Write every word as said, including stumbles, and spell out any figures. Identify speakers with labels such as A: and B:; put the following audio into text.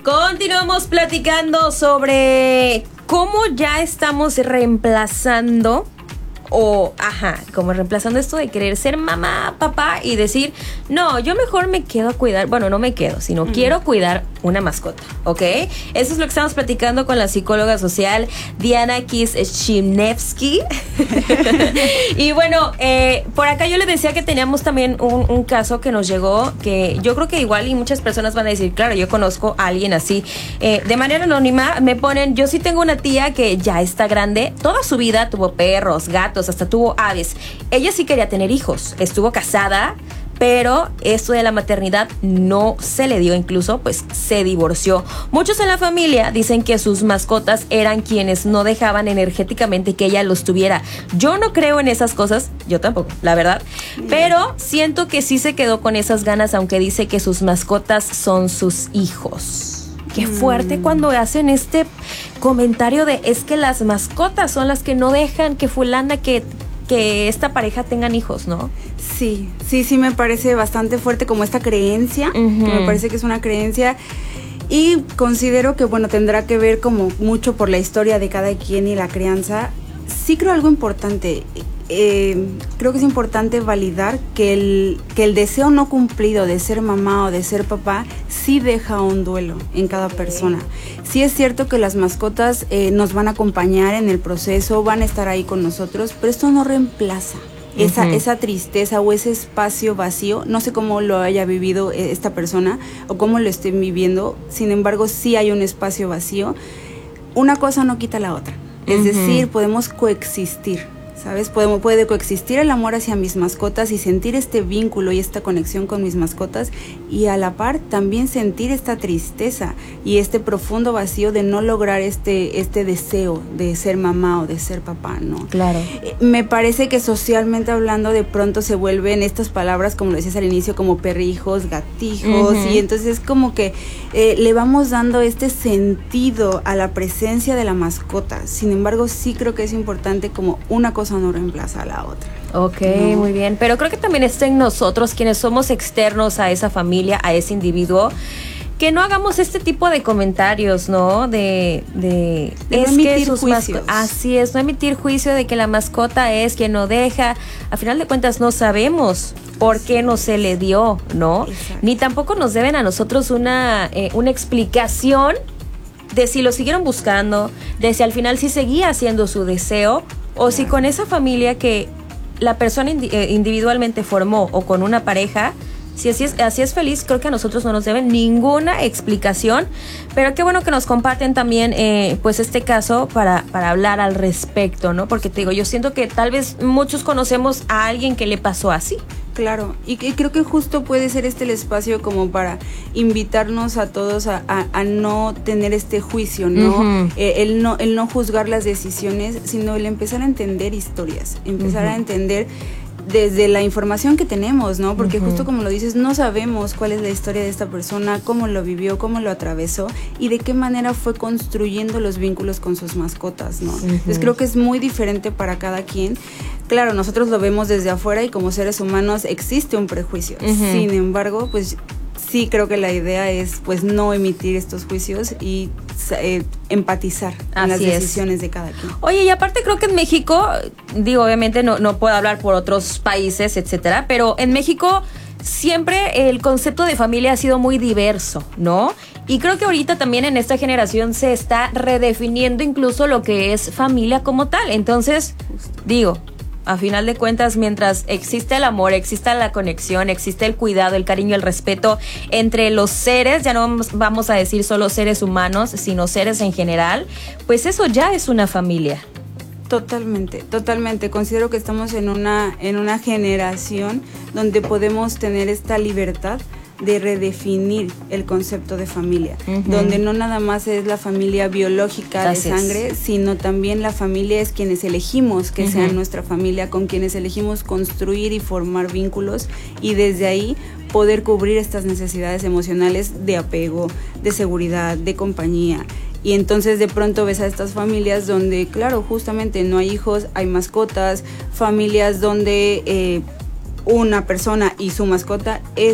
A: Continuamos platicando sobre cómo ya estamos reemplazando o, ajá, como reemplazando esto de querer ser mamá, papá y decir, no, yo mejor me quedo a cuidar, bueno, no me quedo, sino mm. quiero cuidar una mascota, ¿ok? Eso es lo que estamos platicando con la psicóloga social Diana Kisz-Chimnevsky. Y bueno, eh, por acá yo le decía que teníamos también un, un caso que nos llegó, que yo creo que igual y muchas personas van a decir, claro, yo conozco a alguien así. Eh, de manera anónima me ponen, yo sí tengo una tía que ya está grande, toda su vida tuvo perros, gatos, hasta tuvo aves. Ella sí quería tener hijos, estuvo casada, pero esto de la maternidad no se le dio, incluso pues se divorció. Muchos en la familia dicen que sus mascotas eran quienes no dejaban energéticamente que ella los tuviera. Yo no creo en esas cosas, yo tampoco, la verdad, pero siento que sí se quedó con esas ganas, aunque dice que sus mascotas son sus hijos. Qué fuerte cuando hacen este comentario de es que las mascotas son las que no dejan que fulana, que, que esta pareja tengan hijos, ¿no?
B: Sí, sí, sí me parece bastante fuerte como esta creencia, uh-huh. que me parece que es una creencia y considero que, bueno, tendrá que ver como mucho por la historia de cada quien y la crianza. Sí creo algo importante, eh, creo que es importante validar que el, que el deseo no cumplido de ser mamá o de ser papá sí deja un duelo en cada persona. Sí es cierto que las mascotas eh, nos van a acompañar en el proceso, van a estar ahí con nosotros, pero esto no reemplaza esa, uh-huh. esa tristeza o ese espacio vacío. No sé cómo lo haya vivido esta persona o cómo lo estén viviendo, sin embargo sí hay un espacio vacío. Una cosa no quita la otra, es uh-huh. decir, podemos coexistir. ¿Sabes? Podemos, puede coexistir el amor hacia mis mascotas y sentir este vínculo y esta conexión con mis mascotas y a la par también sentir esta tristeza y este profundo vacío de no lograr este, este deseo de ser mamá o de ser papá, ¿no?
A: Claro.
B: Eh, me parece que socialmente hablando de pronto se vuelven estas palabras, como lo decías al inicio, como perrijos, gatijos, uh-huh. y entonces es como que eh, le vamos dando este sentido a la presencia de la mascota. Sin embargo, sí creo que es importante como una cosa no reemplaza a la otra.
A: Ok,
B: no.
A: Muy bien. Pero creo que también está en nosotros, quienes somos externos a esa familia, a ese individuo, que no hagamos este tipo de comentarios, ¿no? De, de,
B: de
A: es
B: no
A: que
B: emitir
A: sus
B: juicios.
A: masco- así es, no emitir juicio de que la mascota es quien no deja. A final de cuentas no sabemos por qué no se le dio, ¿no?
B: Exacto.
A: Ni tampoco nos deben a nosotros una, eh, una explicación de si lo siguieron buscando, de si al final sí seguía haciendo su deseo, o si con esa familia que la persona indi- eh, individualmente formó o con una pareja, si así es, así es feliz, creo que a nosotros no nos deben ninguna explicación. Pero qué bueno que nos comparten también eh, pues este caso para, para hablar al respecto, ¿no? Porque te digo, yo siento que tal vez muchos conocemos a alguien que le pasó así.
B: Claro, y, y creo que justo puede ser este el espacio como para invitarnos a todos a, a, a no tener este juicio, ¿no? Uh-huh. Eh, el no el no juzgar las decisiones, sino el empezar a entender historias, empezar uh-huh. a entender desde la información que tenemos, ¿no? Porque uh-huh. justo como lo dices, no sabemos cuál es la historia de esta persona, cómo lo vivió, cómo lo atravesó y de qué manera fue construyendo los vínculos con sus mascotas, ¿no? Uh-huh. Entonces creo que es muy diferente para cada quien. Claro, nosotros lo vemos desde afuera y como seres humanos existe un prejuicio. Uh-huh. Sin embargo, pues sí creo que la idea es pues no emitir estos juicios y eh, empatizar Así en las decisiones es. de cada quien.
A: Oye, y aparte creo que en México, digo, obviamente no, no puedo hablar por otros países, etcétera, pero en México siempre el concepto de familia ha sido muy diverso, ¿no? Y creo que ahorita también en esta generación se está redefiniendo incluso lo que es familia como tal. Entonces, digo, a final de cuentas, mientras existe el amor, exista la conexión, existe el cuidado, el cariño, el respeto entre los seres, ya no vamos a decir solo seres humanos, sino seres en general, pues eso ya es una familia.
B: Totalmente, totalmente. Considero que estamos en una, en una generación donde podemos tener esta libertad de redefinir el concepto de familia, uh-huh. donde no nada más es la familia biológica
A: Así
B: de sangre,
A: es.
B: sino también la familia es quienes elegimos que uh-huh. sean nuestra familia, con quienes elegimos construir y formar vínculos y desde ahí poder cubrir estas necesidades emocionales de apego, de seguridad, de compañía. Y entonces de pronto ves a estas familias donde, claro, justamente no hay hijos, hay mascotas, familias donde eh, una persona y su mascota es